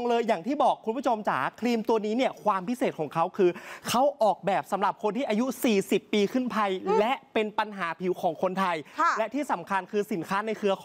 เลยอย่างที่บอกคุณผู้ชมจ๋าครีมตัวนี้เนี่ยความพิเศษของเขาคือเขาออกแบบสำหรับคนที่อายุ40 ปีขึ้นไปและเป็นปัญหาผิวของคนไทยและที่สำคัญคือสินค้าในเครือของ